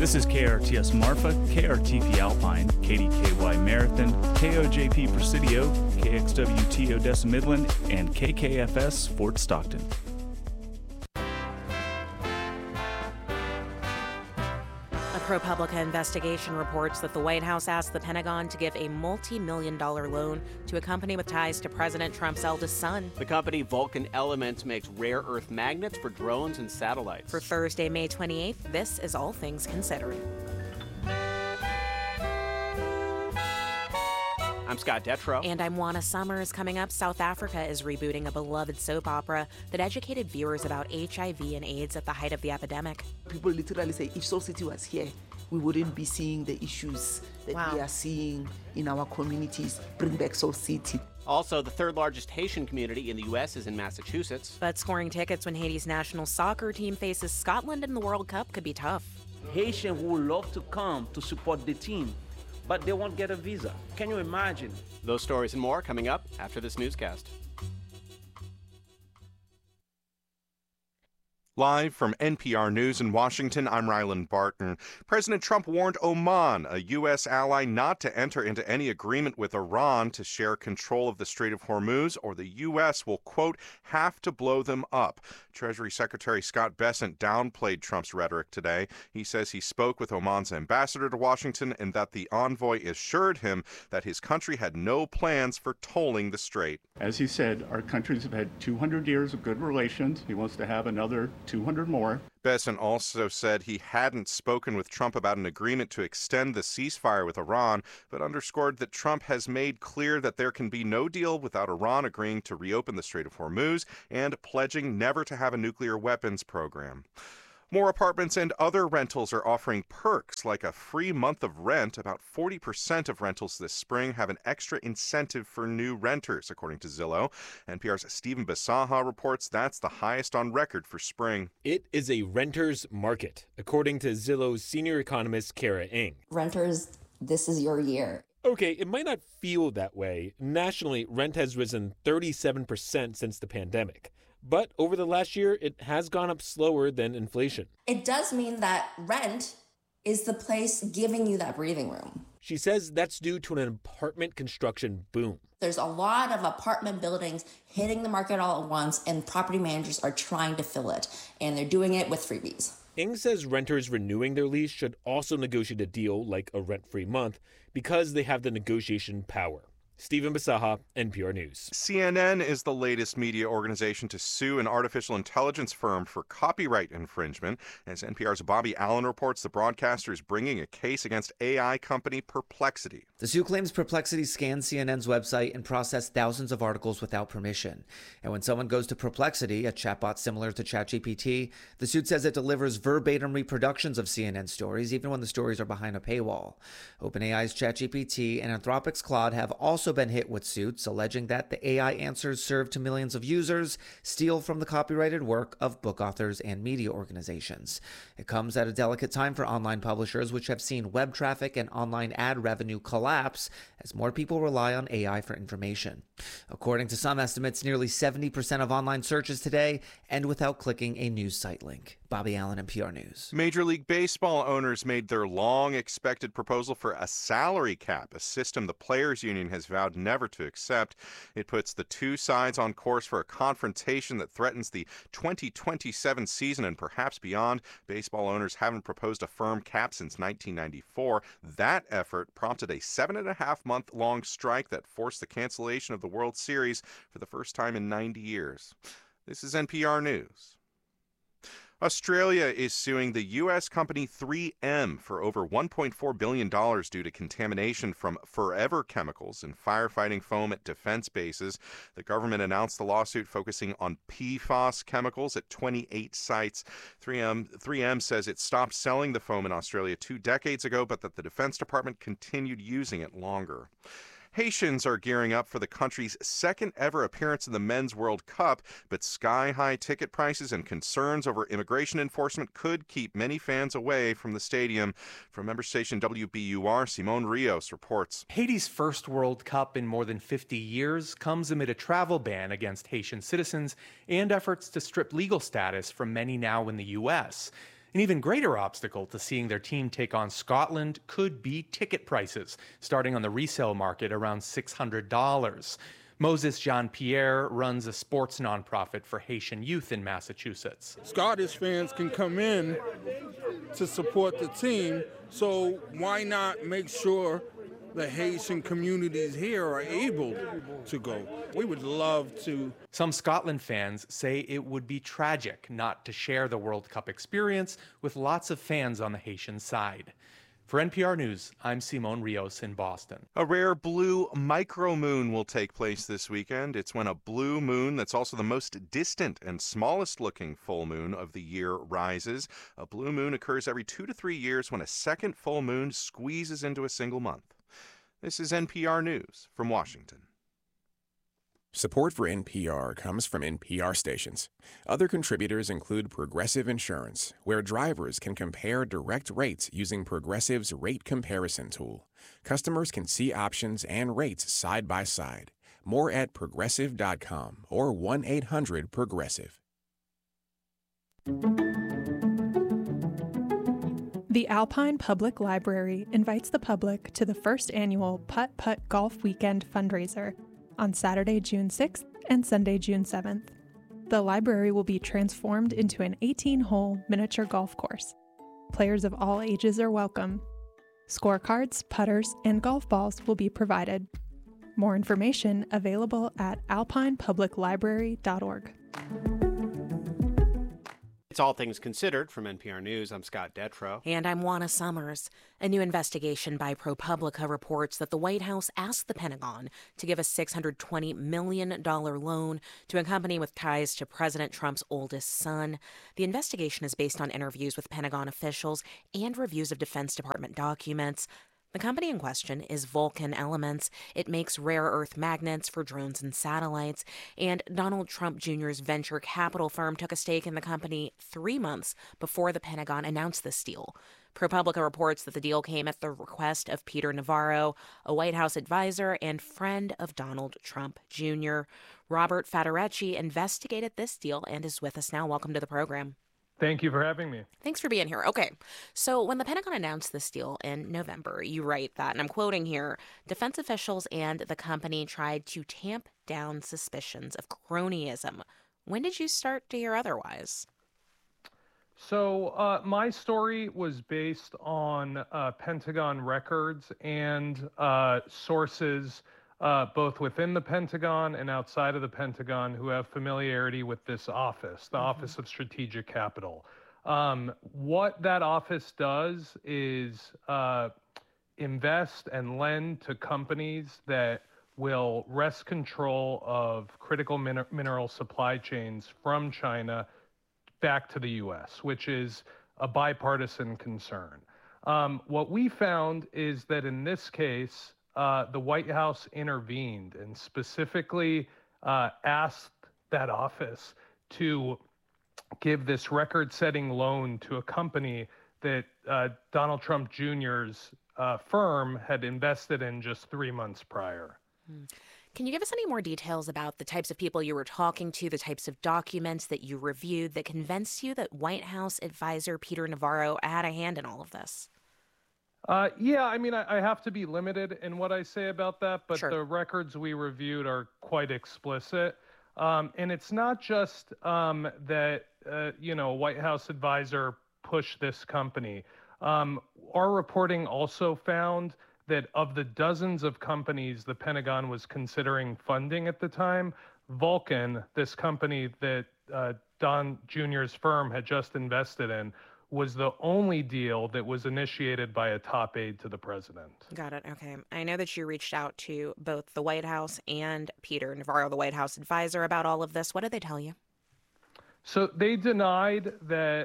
This is KRTS Marfa, KRTP Alpine, KDKY Marathon, KOJP Presidio, KXWT Odessa Midland, and KKFS Fort Stockton. A ProPublica investigation reports that the White House asked the Pentagon to give a multi-million-dollar loan to a company with ties to President Trump's eldest son. The company Vulcan Elements makes rare earth magnets for drones and satellites. For Thursday, May 28th, this is All Things Considered. I'm Scott Detrow. And I'm Juana Summers. Coming up, South Africa is rebooting a beloved soap opera that educated viewers about HIV and AIDS at the height of the epidemic. People literally say, if Soul City was here, we wouldn't be seeing the issues that we are seeing in our communities. Bring back Soul City. Also, the third largest Haitian community in the U.S. is in Massachusetts. But scoring tickets when Haiti's national soccer team faces Scotland in the World Cup could be tough. Haitians would love to come to support the team, but they won't get a visa. Can you imagine? Those stories and more coming up after this newscast. Live from NPR News in Washington, I'm Ryland Barton. President Trump warned Oman, a U.S. ally, not to enter into any agreement with Iran to share control of the Strait of Hormuz, or the U.S. will, quote, have to blow them up. Treasury Secretary Scott Bessent downplayed Trump's rhetoric today. He says he spoke with Oman's ambassador to Washington and that the envoy assured him that his country had no plans for tolling the strait. As he said, our countries have had 200 years of good relations. He wants to have another 200 more. Bessent also said he hadn't spoken with Trump about an agreement to extend the ceasefire with Iran, but underscored that Trump has made clear that there can be no deal without Iran agreeing to reopen the Strait of Hormuz and pledging never to have a nuclear weapons program. More apartments and other rentals are offering perks like a free month of rent. About 40% of rentals this spring have an extra incentive for new renters, according to Zillow. NPR's Stephen Bisaha reports that's the highest on record for spring. It is a renter's market, according to Zillow's senior economist, Kara Ng. Renters, this is your year. Okay, it might not feel that way. Nationally, rent has risen 37% since the pandemic. But over the last year, it has gone up slower than inflation. It does mean that rent is the place giving you that breathing room. She says that's due to an apartment construction boom. There's a lot of apartment buildings hitting the market all at once, and property managers are trying to fill it, and they're doing it with freebies. Ng says renters renewing their lease should also negotiate a deal like a rent-free month because they have the negotiation power. Stephen Bisaha, NPR News. CNN is the latest media organization to sue an artificial intelligence firm for copyright infringement. As NPR's Bobby Allen reports, the broadcaster is bringing a case against AI company Perplexity. The suit claims Perplexity scanned CNN's website and processed thousands of articles without permission. And when someone goes to Perplexity, a chatbot similar to ChatGPT, the suit says it delivers verbatim reproductions of CNN stories, even when the stories are behind a paywall. OpenAI's ChatGPT and Anthropic's Claude have also been hit with suits alleging that the AI answers served to millions of users steal from the copyrighted work of book authors and media organizations. It comes at a delicate time for online publishers, which have seen web traffic and online ad revenue collapse as more people rely on AI for information. According to some estimates, nearly 70% of online searches today end without clicking a news site link. Bobby Allen, NPR News. Major League Baseball owners made their long-expected proposal for a salary cap, a system the Players Union has vowed never to accept. It puts the two sides on course for a confrontation that threatens the 2027 season and perhaps beyond. Baseball owners haven't proposed a firm cap since 1994. That effort prompted a 7.5-month-long strike that forced the cancellation of the World Series for the first time in 90 years. This is NPR News. Australia is suing the U.S. company 3M for over $1.4 billion due to contamination from forever chemicals in firefighting foam at defense bases. The government announced the lawsuit focusing on PFAS chemicals at 28 sites. 3M says it stopped selling the foam in Australia 2 decades ago, but that the Defense Department continued using it longer. Haitians are gearing up for the country's second ever appearance in the Men's World Cup, but sky-high ticket prices and concerns over immigration enforcement could keep many fans away from the stadium. From member station WBUR, Simone Rios reports. Haiti's first World Cup in more than 50 years comes amid a travel ban against Haitian citizens and efforts to strip legal status from many now in the U.S. An even greater obstacle to seeing their team take on Scotland could be ticket prices, starting on the resale market around $600. Moses Jean-Pierre runs a sports nonprofit for Haitian youth in Massachusetts. Scottish fans can come in to support the team, so why not make sure the Haitian communities here are able to go? We would love to. Some Scotland fans say it would be tragic not to share the World Cup experience with lots of fans on the Haitian side. For NPR News, I'm Simon Rios in Boston. A rare blue micromoon will take place this weekend. It's when a blue moon that's also the most distant and smallest looking full moon of the year rises. A blue moon occurs every 2 to 3 years when a second full moon squeezes into a single month. This is NPR News from Washington. Support for NPR comes from NPR stations. Other contributors include Progressive Insurance, where drivers can compare direct rates using Progressive's rate comparison tool. Customers can see options and rates side by side. More at progressive.com or 1-800-PROGRESSIVE. The Alpine Public Library invites the public to the first annual Putt Putt Golf Weekend fundraiser on Saturday, June 6th and Sunday, June 7th. The library will be transformed into an 18-hole miniature golf course. Players of all ages are welcome. Scorecards, putters, and golf balls will be provided. More information available at alpinepubliclibrary.org. It's All Things Considered from NPR News. I'm Scott Detrow. And I'm Juana Summers. A new investigation by ProPublica reports that the White House asked the Pentagon to give a $620 million loan to a company with ties to President Trump's oldest son. The investigation is based on interviews with Pentagon officials and reviews of Defense Department documents. The company in question is Vulcan Elements. It makes rare earth magnets for drones and satellites. And Donald Trump Jr.'s venture capital firm took a stake in the company 3 months before the Pentagon announced this deal. ProPublica reports that the deal came at the request of Peter Navarro, a White House advisor and friend of Donald Trump Jr. Robert Federecci investigated this deal and is with us now. Welcome to the program. Thank you for having me. Thanks for being here. Okay, so when the Pentagon announced this deal in November, you write that, and I'm quoting here, defense officials and the company tried to tamp down suspicions of cronyism. When did you start to hear otherwise? So my story was based on Pentagon records and sources both within the Pentagon and outside of the Pentagon who have familiarity with this office, the Office of Strategic Capital. What that office does is invest and lend to companies that will wrest control of critical mineral supply chains from China back to the U.S., which is a bipartisan concern. What we found is that in this case, the White House intervened and specifically asked that office to give this record-setting loan to a company that Donald Trump Jr.'s firm had invested in just 3 months prior. Can you give us any more details about the types of people you were talking to, the types of documents that you reviewed that convinced you that White House advisor Peter Navarro had a hand in all of this? Yeah, I mean, I have to be limited in what I say about that, but the records we reviewed are quite explicit. And it's not just that, a White House advisor pushed this company. Our reporting also found that of the dozens of companies the Pentagon was considering funding at the time, Vulcan, this company that Don Jr.'s firm had just invested in, was the only deal that was initiated by a top aide to the president. Got it. Okay. I know that you reached out to both the White House and Peter Navarro, the White House advisor, about all of this. What did they tell you? So they denied that,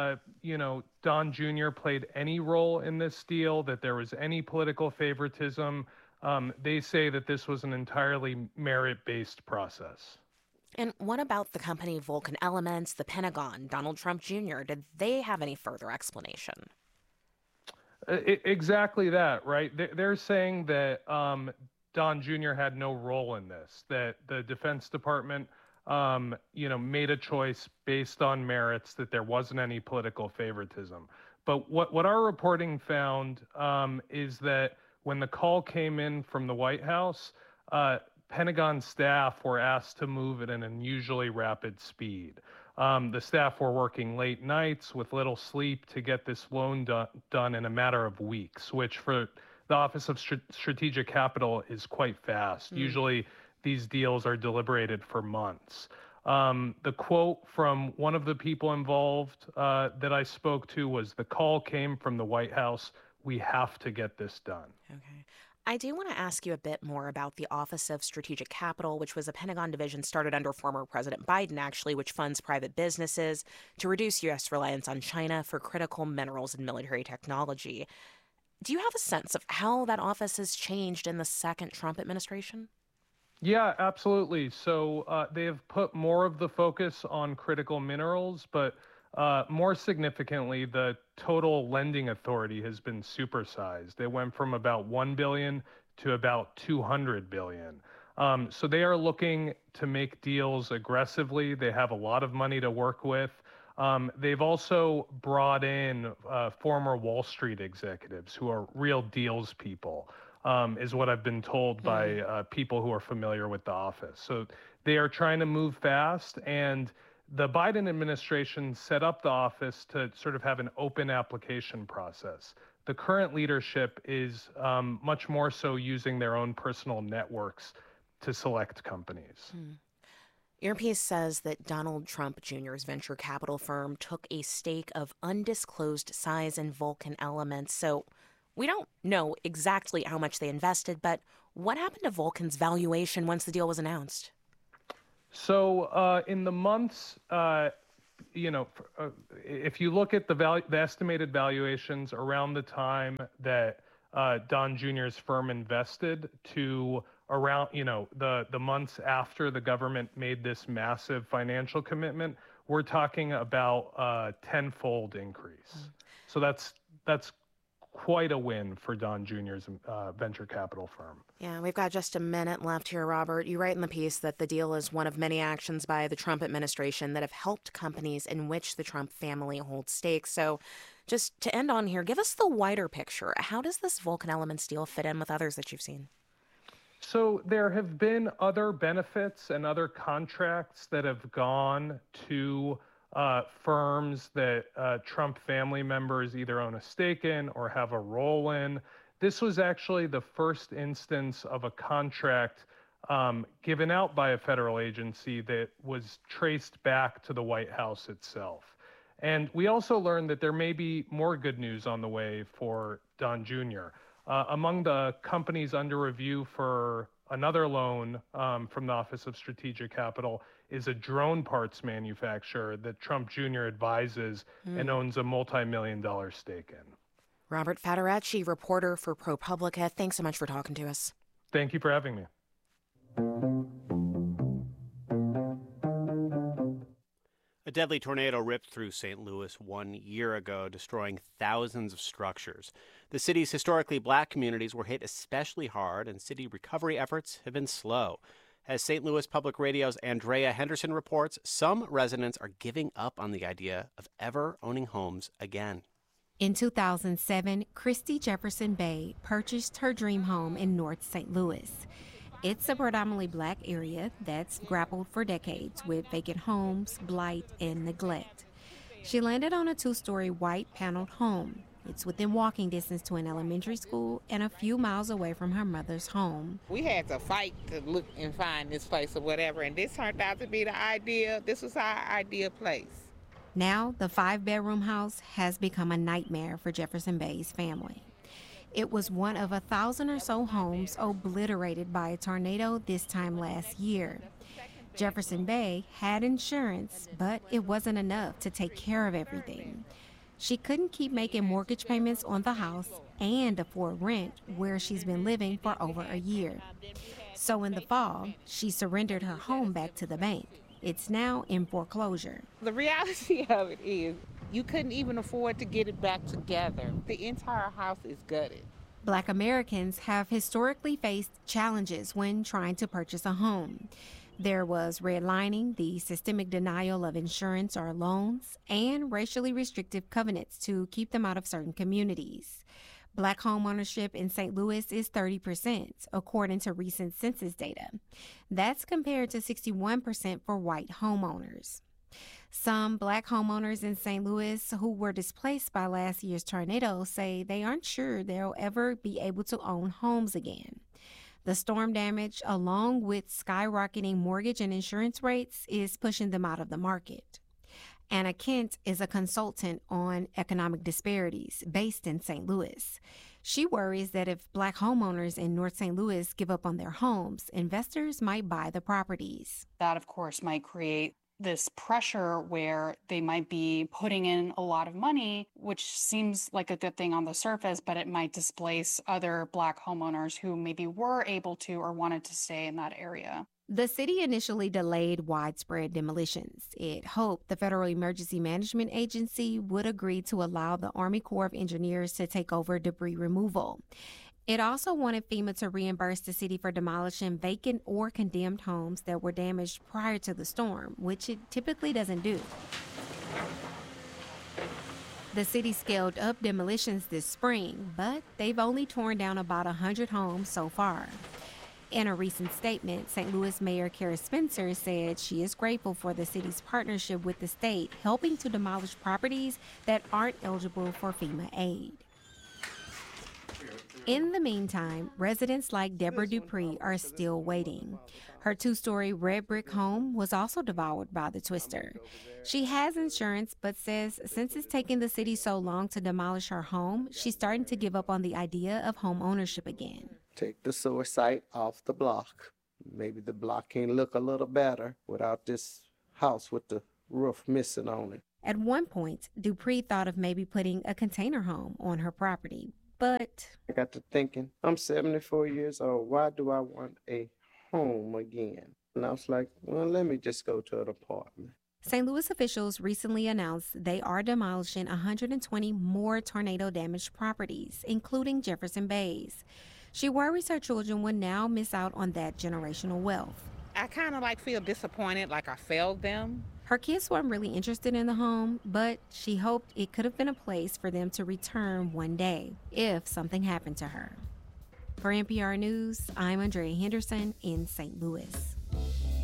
Don Jr. played any role in this deal, that there was any political favoritism. They say that this was an entirely merit-based process. And what about the company Vulcan Elements, the Pentagon, Donald Trump Jr.? Did they have any further explanation? Exactly that, right? They're saying that Don Jr. had no role in this, that the Defense Department made a choice based on merits, that there wasn't any political favoritism. But what our reporting found is that when the call came in from the White House, Pentagon staff were asked to move at an unusually rapid speed. The staff were working late nights with little sleep to get this loan done in a matter of weeks, which for the Office of Strategic Capital is quite fast. Usually these deals are deliberated for months. The quote from one of the people involved that I spoke to was, "The call came from the White House. We have to get this done." Okay. I do want to ask you a bit more about the Office of Strategic Capital, which was a Pentagon division started under former President Biden, actually, which funds private businesses to reduce U.S. reliance on China for critical minerals and military technology. Do you have a sense of how that office has changed in the second Trump administration? Yeah, absolutely. So they have put more of the focus on critical minerals, but more significantly, the total lending authority has been supersized. It went from about $1 billion to about $200 billion. So they are looking to make deals aggressively. They have a lot of money to work with. They've also brought in former Wall Street executives who are real deals people, is what I've been told by people who are familiar with the office. So they are trying to move fast, and the Biden administration set up the office to sort of have an open application process. The current leadership is much more so using their own personal networks to select companies. Your piece says that Donald Trump Jr.'s venture capital firm took a stake of undisclosed size in Vulcan Elements. So we don't know exactly how much they invested, but what happened to Vulcan's valuation once the deal was announced? So in the months, if you look at the estimated valuations around the time that Don Jr.'s firm invested to around, the months after the government made this massive financial commitment, we're talking about a tenfold increase. So that's quite a win for Don Jr.'s venture capital firm. Yeah, we've got just a minute left here, Robert. You write in the piece that the deal is one of many actions by the Trump administration that have helped companies in which the Trump family holds stakes. So just to end on here, give us the wider picture. How does this Vulcan Elements deal fit in with others that you've seen? So there have been other benefits and other contracts that have gone to firms that Trump family members either own a stake in or have a role in. This was actually the first instance of a contract given out by a federal agency that was traced back to the White House itself. And we also learned that there may be more good news on the way for Don Jr. Among the companies under review for another loan from the Office of Strategic Capital is a drone parts manufacturer that Trump Jr. advises and owns a multi-million-dollar stake in. Robert Federacci, reporter for ProPublica, thanks so much for talking to us. Thank you for having me. A deadly tornado ripped through St. Louis 1 year ago, destroying thousands of structures. The city's historically black communities were hit especially hard, and city recovery efforts have been slow. As St. Louis Public Radio's Andrea Henderson reports, some residents are giving up on the idea of ever owning homes again. In 2007, Christy Jefferson Bay purchased her dream home in North St. Louis. It's a predominantly black area that's grappled for decades with vacant homes, blight, and neglect. She landed on a 2-story white paneled home. It's within walking distance to an elementary school and a few miles away from her mother's home. We had to fight to look and find this place or whatever, and this turned out to be this was our ideal place. Now, the 5-bedroom house has become a nightmare for Jefferson Bay's family. It was one of 1,000 or so homes obliterated by a tornado this time last year. Jefferson Bay had insurance, but it wasn't enough to take care of everything. She couldn't keep making mortgage payments on the house and afford rent where she's been living for over a year. So in the fall, she surrendered her home back to the bank. It's now in foreclosure. The reality of it is you couldn't even afford to get it back together. The entire house is gutted. Black Americans have historically faced challenges when trying to purchase a home. There was redlining, the systemic denial of insurance or loans, and racially restrictive covenants to keep them out of certain communities. Black homeownership in St. Louis is 30%, according to recent census data. That's compared to 61% for white homeowners. Some Black homeowners in St. Louis who were displaced by last year's tornado say they aren't sure they'll ever be able to own homes again. The storm damage, along with skyrocketing mortgage and insurance rates, is pushing them out of the market. Anna Kent is a consultant on economic disparities based in St. Louis. She worries that if Black homeowners in North St. Louis give up on their homes, investors might buy the properties. That, of course, might create this pressure where they might be putting in a lot of money, which seems like a good thing on the surface, but it might displace other Black homeowners who maybe were able to or wanted to stay in that area. The city initially delayed widespread demolitions. It hoped the Federal Emergency Management Agency would agree to allow the Army Corps of Engineers to take over debris removal. It also wanted FEMA to reimburse the city for demolishing vacant or condemned homes that were damaged prior to the storm, which it typically doesn't do. The city scaled up demolitions this spring, but they've only torn down about 100 homes so far. In a recent statement, St. Louis Mayor Kara Spencer said she is grateful for the city's partnership with the state, helping to demolish properties that aren't eligible for FEMA aid. In the meantime, residents like Deborah Dupree are still waiting. Her 2-story red brick home was also devoured by the twister. She has insurance, but says since it's taken the city so long to demolish her home, she's starting to give up on the idea of home ownership again. Take the sewer site off the block. Maybe the block can look a little better without this house with the roof missing on it. At one point, Dupree thought of maybe putting a container home on her property, but I got to thinking, I'm 74 years old. Why do I want a home again? And I was like, well, let me just go to an apartment. St. Louis officials recently announced they are demolishing 120 more tornado-damaged properties, including Jefferson Bays. She worries her children will now miss out on that generational wealth. I kind of feel disappointed, like I failed them. Her kids weren't really interested in the home, but she hoped it could have been a place for them to return one day if something happened to her. For NPR News, I'm Andrea Henderson in St. Louis.